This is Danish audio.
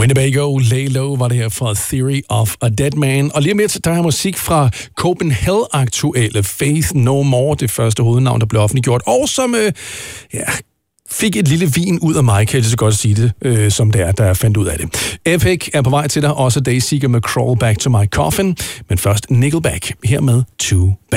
Winnebago, Lay Low var det her fra Theory of a Dead Man. Og lige om lidt, der er musik fra Copenhagen-aktuelle Faith No More, det første hovednavn, der blev offentliggjort, og som fik et lille vin ud af mig, kan jeg så godt sige det, som det er, der fandt ud af det. Epic er på vej til dig, også Dayseeker med Crawl Back to My Coffin, men først Nickelback, her med Too Bad.